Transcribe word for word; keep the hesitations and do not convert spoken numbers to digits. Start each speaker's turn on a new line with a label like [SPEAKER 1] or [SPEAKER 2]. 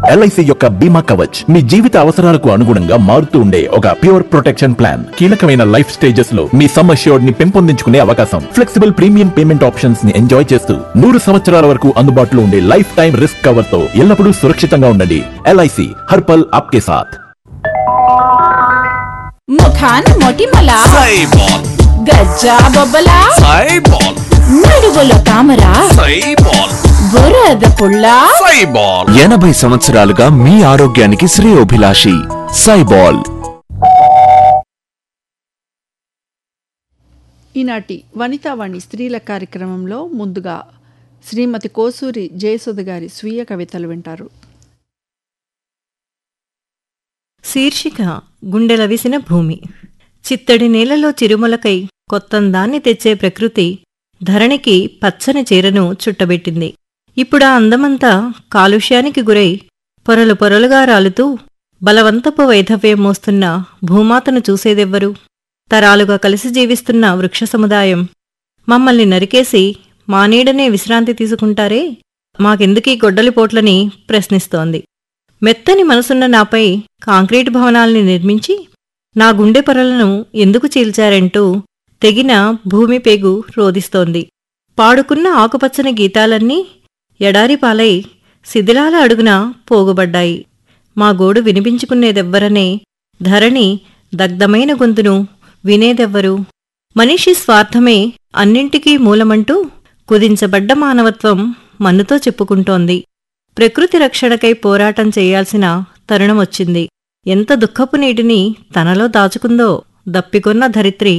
[SPEAKER 1] LIC యొక్క బీమా కవచ్ మీ జీవిత అవసరాలకు అనుగుణంగా మారుతూ ఉండే ఒక ప్యూర్ ప్రొటెక్షన్ ప్లాన్. కీలకమైన లైఫ్ స్టేజెస్ లో మీ సమ్ అష్యూర్డ్ ని పెంపొందించుకునే అవకాశం, ఫ్లెక్సిబుల్ ప్రీమియం పేమెంట్ ఆప్షన్స్ ని ఎంజాయ్ చేస్తూ నూరు సంవత్సరాల వరకు అందుబాటులో ఉండే లైఫ్ టైం రిస్క్ కవర్ తో ఎల్లప్పుడూ సురక్షితంగా ఉండండి. ఎల్ఐసి హర్పల్ ఆప్కే సాథ్.
[SPEAKER 2] ముఖాన్ మొటిమల
[SPEAKER 3] సైబాల్,
[SPEAKER 2] గజ్జా బొబ్బల
[SPEAKER 3] సైబాల్,
[SPEAKER 2] నడువుల తామర
[SPEAKER 3] సైబాల్,
[SPEAKER 2] బురద పుల్ల
[SPEAKER 3] సైబాల్.
[SPEAKER 4] ఎనభై సంవత్సరాలుగా మీ ఆరోగ్యానికి శ్రేయోభిలాషి సైబాల్.
[SPEAKER 5] ఈనాటి వనితావాణి స్త్రీల కార్యక్రమంలో ముందుగా శ్రీమతి కోసూరి జయసుధ గారి స్వీయ కవితలు వింటారు.
[SPEAKER 6] శీర్షిక గుండెల విసిన భూమి. చిత్తడి నేలలో చిరుమలకై కొత్తందాన్ని తెచ్చే ప్రకృతి ధరణికి పచ్చని చీరను చుట్టబెట్టింది. ఇప్పుడా అందమంతా కాలుష్యానికి గురై పొరలు పొరలుగా రాలుతూ బలవంతపు వైధవ్యం మోస్తున్న భూమాతను చూసేదెవ్వరు? తరాలుగా కలిసి జీవిస్తున్న వృక్ష సముదాయం మమ్మల్ని నరికేసి మా నీడనే విశ్రాంతి తీసుకుంటారే, మాకెందుకీ గొడ్డలిపోట్లని ప్రశ్నిస్తోంది. మెత్తని మనసున్న నాపై కాంక్రీటు భవనాల్ని నిర్మించి నా గుండె పొరలను ఎందుకు చీల్చారంటూ తెగిన భూమి పేగు రోదిస్తోంది. పాడుకున్న ఆకుపచ్చని గీతాలన్నీ ఎడారిపాలై శిథిలాల అడుగున పోగుబడ్డాయి. మా గోడు వినిపించుకునేదెవ్వరనే ధరణి దగ్ధమైన గొంతును వినేదెవ్వరు? మనిషి స్వార్థమే అన్నింటికీ మూలమంటూ కుదించబడ్డ మానవత్వం మన్నుతో చెప్పుకుంటోంది. ప్రకృతి రక్షణకై పోరాటం చేయాల్సిన తరుణమొచ్చింది. ఎంత దుఃఖపు నీటిని తనలో దాచుకుందో దప్పికొన్న ధరిత్రి